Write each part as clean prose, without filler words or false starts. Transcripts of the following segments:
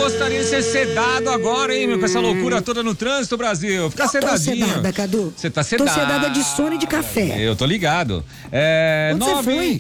gostaria de ser sedado agora, hein, meu, com essa loucura toda no trânsito, Brasil. Fica sedadinho. Tô sedada, Cadu. Você tá sedada. Tô sedada de sono e de café. Eu tô ligado. Onde você foi?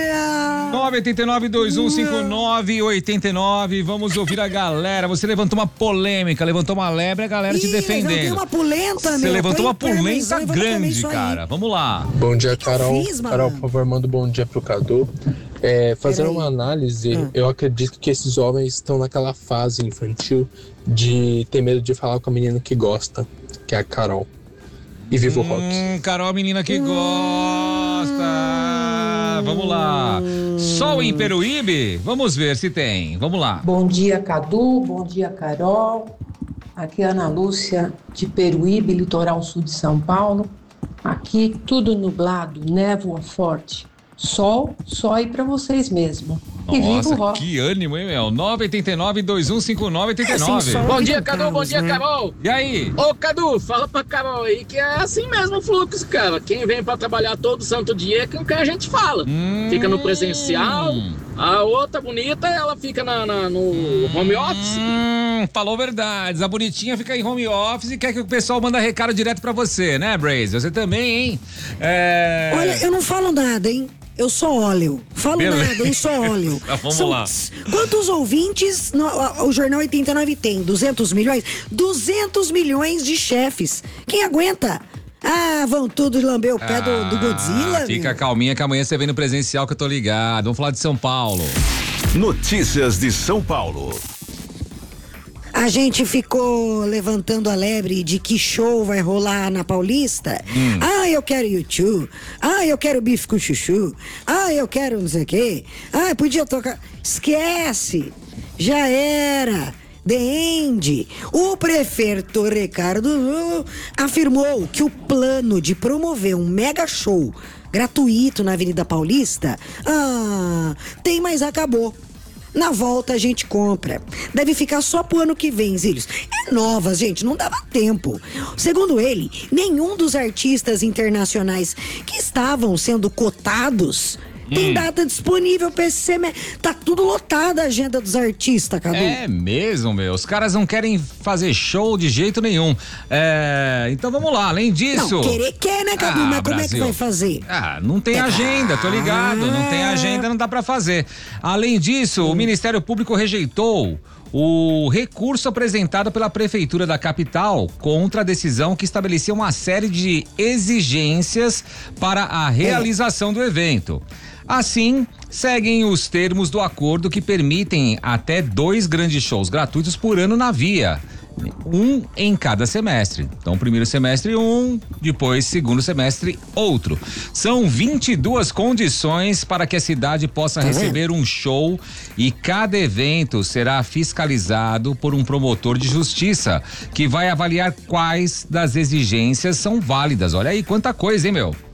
989-2159-89. Vamos ouvir a galera. Você levantou uma polêmica, levantou uma lebre, a galera te defendendo. Levantei uma polenta, Você meu. levantou uma polenta parmesão, grande, cara. Vamos lá. Bom dia, Carol. fiz, mano? Carol, por favor, manda um bom dia pro Cadu. Fazendo uma análise, eu acredito que esses homens estão naquela fase infantil de ter medo de falar com a menina que gosta, que é a Carol. E viva o rock. Carol, a menina que gosta. Vamos lá. Sol em Peruíbe? Vamos ver se tem. Vamos lá. Bom dia, Cadu. Bom dia, Carol. Aqui é Ana Lúcia, de Peruíbe, litoral sul de São Paulo. Aqui tudo nublado, névoa forte. Sol, só aí pra vocês mesmo. E viva o rock. Que ânimo, hein, meu? 989-2159-89. Bom dia, Cadu. Bom dia, Carol. E aí? Ô, Cadu, fala pra Carol aí que é assim mesmo o fluxo, cara. Quem vem pra trabalhar todo santo dia é com quem a gente fala. Fica no presencial. A outra bonita, ela fica no home office. Falou verdades. A bonitinha fica em home office e quer que o pessoal manda recado direto pra você, né, Braze? Você também, hein? Olha, eu não falo nada, hein? Eu sou óleo. Falo nada, eu sou óleo. Vamos lá. Quantos ouvintes o Jornal 89 tem? 200 milhões? 200 milhões de chefes. Quem aguenta? Vão tudo lamber o pé do Godzilla. Fica calminha que amanhã você vem no presencial que eu tô ligado. Vamos falar de São Paulo. Notícias de São Paulo. A gente ficou levantando a lebre de que show vai rolar na Paulista. Eu quero YouTube. Eu quero bife com chuchu. Eu quero não sei o quê. Podia tocar. Esquece. Já era. The End. O prefeito Ricardo afirmou que o plano de promover um mega show gratuito na Avenida Paulista tem, mas acabou. Na volta a gente compra. Deve ficar só pro ano que vem, Zílios. É nova, gente, não dava tempo. Segundo ele, nenhum dos artistas internacionais que estavam sendo cotados tem data disponível pra esse semestre. Tá tudo lotado a agenda dos artistas, Cadu. É mesmo, meu. Os caras não querem fazer show de jeito nenhum. Então vamos lá, além disso... Não, quer, né, Cadu? Mas como é que vai fazer? Não tem agenda, tô ligado. Não tem agenda, não dá pra fazer. Além disso, o Ministério Público rejeitou o recurso apresentado pela Prefeitura da capital contra a decisão que estabelecia uma série de exigências para a realização do evento. Assim, seguem os termos do acordo que permitem até 2 grandes shows gratuitos por ano na via. Um em cada semestre. Então, primeiro semestre depois segundo semestre outro. São 22 condições para que a cidade possa receber um show e cada evento será fiscalizado por um promotor de justiça que vai avaliar quais das exigências são válidas. Olha aí quanta coisa, hein, meu?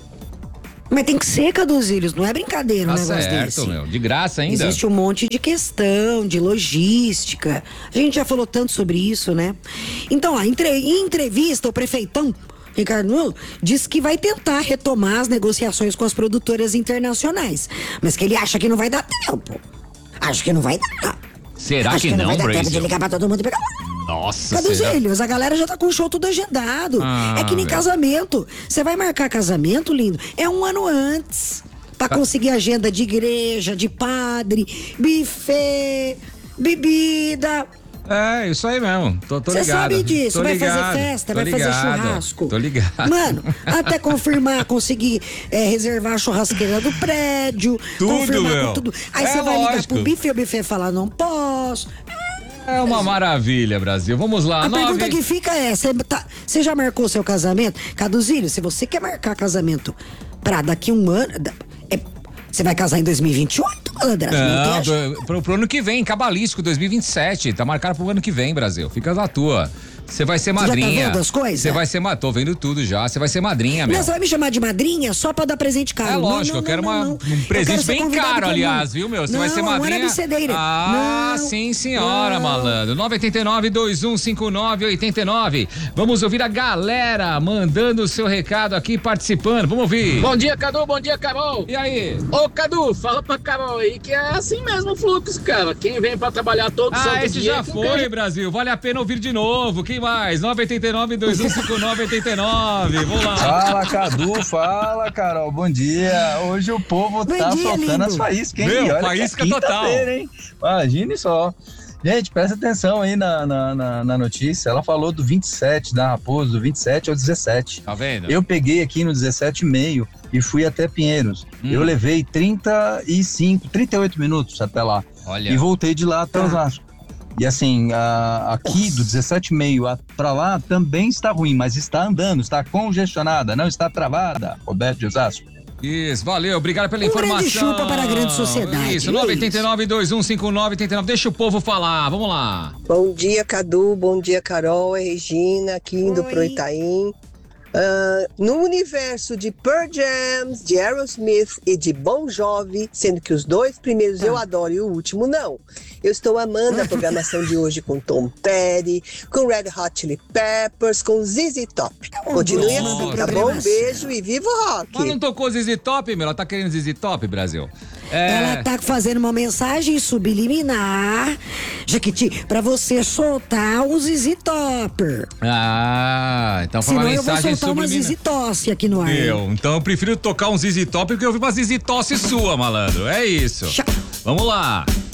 Mas tem que ser, Caduzílios, não é brincadeira um negócio certo, desse. Meu, de graça ainda. Existe um monte de questão, de logística. A gente já falou tanto sobre isso, né? Então, em entrevista, o prefeitão Ricardo disse que vai tentar retomar as negociações com as produtoras internacionais, mas que ele acha que não vai dar tempo. Acho que não vai dar. Será que não, vai dar Brasil? tempo de ligar pra todo mundo e pegar. Nossa, Caduzílios, a galera já tá com o show tudo agendado. É que nem casamento. Você vai marcar casamento, lindo, é um ano antes. Pra conseguir agenda de igreja, de padre, buffet, bebida. É, isso aí mesmo. Tô ligado. Você sabe disso, vai ligado, fazer festa, vai fazer churrasco. Tô ligado. Mano, até confirmar, conseguir reservar a churrasqueira do prédio. Tudo, confirmar meu. com tudo. Aí você vai ligar pro buffet, o buffet falar, não posso. É uma maravilha, Brasil. Vamos lá. A pergunta que fica é, você já marcou seu casamento? Caduzílio, se você quer marcar casamento pra daqui um ano, você vai casar em 2028, malandra? Não, pro ano que vem, cabalístico, 2027. Tá marcado pro ano que vem, Brasil. Fica na tua. Você vai ser Você já tá madrinha. vendo as coisas? Você vai ser tô vendo tudo já. Você vai ser madrinha, meu. Não, você vai me chamar de madrinha só pra dar presente caro. É lógico, eu quero um presente bem caro, aliás, viu, meu? Você vai ser madrinha. Sim, senhora, malandro. 989-2159-89. Vamos ouvir a galera mandando o seu recado aqui, participando. Vamos ouvir. Bom dia, Cadu. Bom dia, Carol. E aí? Ô, Cadu, fala pra Carol aí que é assim mesmo o fluxo, cara. Quem vem pra trabalhar todo santo dia... Esse já foi, Brasil. Vale a pena ouvir de novo. Quem mais? 989-2159-89. Vamos lá. Fala, Cadu. Fala, Carol. Bom dia. Hoje o povo tá soltando as faíscas, hein? Meu, faísca total. Hein? Imagine só. Gente, presta atenção aí na notícia. Ela falou do 27 da Raposo, do 27 ao 17. Tá vendo? Eu peguei aqui no 17,5 e fui até Pinheiros. Eu levei 38 minutos até lá. Olha. E voltei de lá até Osasco. E assim, aqui do 17,5 pra lá também está ruim, mas está andando, está congestionada, não está travada. Roberto de Osasco. Isso, valeu, obrigado pela informação. Grande chupa para a grande sociedade. Isso, 989-2159-89. Deixa o povo falar, vamos lá. Bom dia, Cadu, bom dia, Carol, é Regina, aqui indo pro Itaim. No universo de Pearl Jam, de Aerosmith e de Bon Jovi, sendo que os dois primeiros eu adoro e o último não. Eu estou amando a programação de hoje com Tom Petty, com Red Hot Chili Peppers, com ZZ Top. Continue assim, tá bom? Beijo e viva o rock! Mas não tocou ZZ Top, meu? Ela tá querendo ZZ Top, Brasil? Ela tá fazendo uma mensagem subliminar, Jequiti, pra você soltar o ZZ Top. Então foi uma mensagem subliminar. Senão eu vou soltar uma ZZ Tosse aqui no ar. Então eu prefiro tocar um ZZ Top porque eu vi uma ZZ Tosse sua, malandro. É isso. Vamos lá.